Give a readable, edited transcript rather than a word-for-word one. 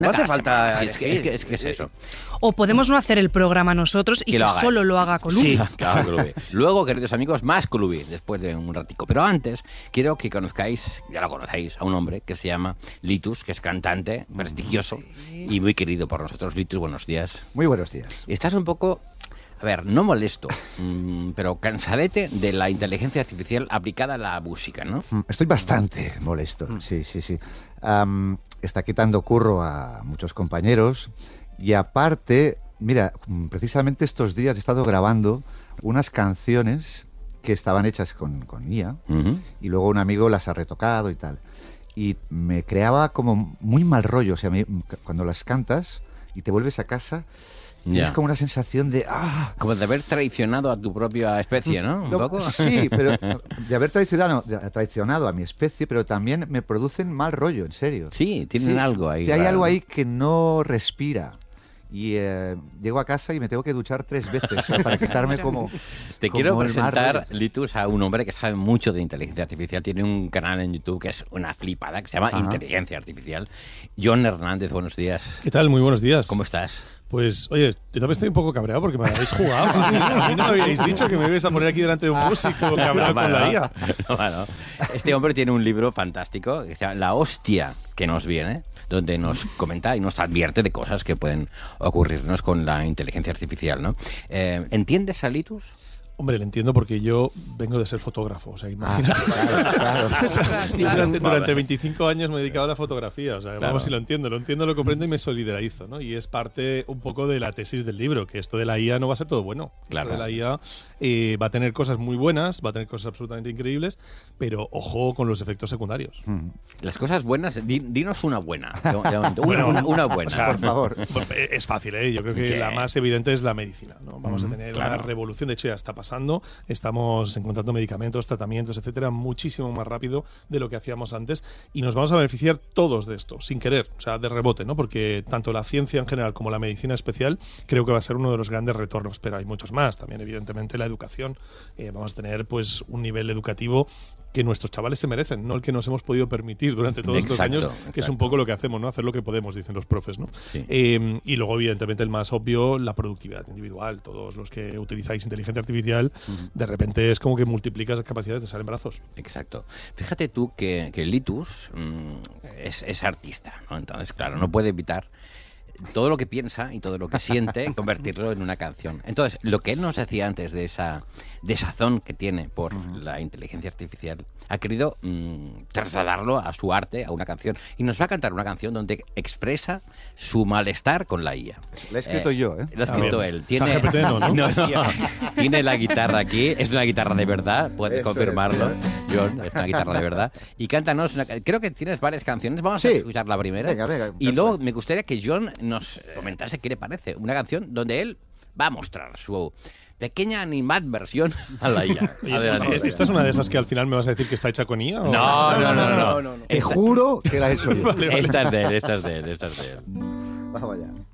No hace falta. Sí, es que es eso. O podemos no hacer el programa nosotros y que solo lo haga Colubi. Sí, claro, Colubi. Luego, queridos amigos, más Colubi, después de un ratico. Pero antes, quiero que conozcáis, ya lo conocéis, a un hombre que se llama Litus, que es cantante prestigioso y muy querido por nosotros. Litus, buenos días. Muy buenos días. Estás un poco... A ver, no molesto, pero cansadete de la inteligencia artificial aplicada a la música, ¿no? Estoy bastante molesto, sí. Está quitando curro a muchos compañeros y aparte, mira, precisamente estos días he estado grabando unas canciones que estaban hechas con IA y luego un amigo las ha retocado y tal. Y me creaba como muy mal rollo, o sea, cuando las cantas y te vuelves a casa... Tienes como una sensación de... Como de haber traicionado a tu propia especie, ¿no? ¿Un poco? Sí, pero de haber traicionado a mi especie, pero también me producen mal rollo, en serio. Sí, tienen algo ahí. Sí, hay algo ahí que no respira. Y llego a casa y me tengo que duchar 3 veces para quitarme como... Te quiero presentar, Litus, a un hombre que sabe mucho de inteligencia artificial. Tiene un canal en YouTube que es una flipada, que se llama Inteligencia Artificial. John Hernández, buenos días. ¿Qué tal? Muy buenos días. ¿Cómo estás? Pues, oye, yo también estoy un poco cabreado porque me habéis jugado. A mí no me habíais dicho que me ibais a poner aquí delante de un músico cabreado con la IA. Bueno, este hombre tiene un libro fantástico que se llama La hostia que nos viene, donde nos comenta y nos advierte de cosas que pueden ocurrirnos con la inteligencia artificial, ¿no? ¿Entiendes a Litus? Hombre, le entiendo porque yo vengo de ser fotógrafo, o sea, imagínate. Claro. Durante 25 años me he dedicado a la fotografía, o sea, vamos, si lo entiendo, lo comprendo y me solidarizo, ¿no? Y es parte un poco de la tesis del libro, que esto de la IA no va a ser todo bueno. Claro. Esto de la IA va a tener cosas muy buenas, va a tener cosas absolutamente increíbles, pero ojo con los efectos secundarios. Las cosas buenas, dinos una buena. Una buena. O sea, por favor. Es fácil, ¿eh? Yo creo que la más evidente es la medicina, ¿no? Vamos a tener una revolución, de hecho ya está pasando. Estamos encontrando medicamentos, tratamientos, etcétera, muchísimo más rápido de lo que hacíamos antes y nos vamos a beneficiar todos de esto, sin querer, o sea, de rebote, ¿no? Porque tanto la ciencia en general como la medicina especial creo que va a ser uno de los grandes retornos, pero hay muchos más. También, evidentemente, la educación. Vamos a tener pues un nivel educativo que nuestros chavales se merecen, no el que nos hemos podido permitir durante todos estos años, que es un poco lo que hacemos, ¿no? Hacer lo que podemos, dicen los profes, ¿no? Sí. Y luego, evidentemente, el más obvio, la productividad individual. Todos los que utilizáis inteligencia artificial, de repente es como que multiplicas las capacidades de salen brazos. Exacto. Fíjate tú que Litus es artista, ¿no? Entonces, claro, no puede evitar todo lo que piensa y todo lo que siente, convertirlo en una canción. Entonces, lo que él nos decía antes de esa desazón que tiene por la inteligencia artificial, ha querido trasladarlo a su arte, a una canción. Y nos va a cantar una canción donde expresa su malestar con la IA. La he escrito yo, ¿eh? Lo ha escrito él. Tiene, ChatGPT, ¿no? tiene la guitarra aquí, es una guitarra de verdad, puedes confirmarlo, John, es una guitarra de verdad. Y cántanos, creo que tienes varias canciones, vamos a escuchar la primera. Venga, y luego me gustaría que John nos comentase qué le parece. Una canción donde él va a mostrar su pequeña animadversión a la IA. Adelante. ¿Esta es una de esas que al final me vas a decir que está hecha con IA? ¿o? No. Te juro que la he hecho yo. Vale. Esta es de él. Vamos allá.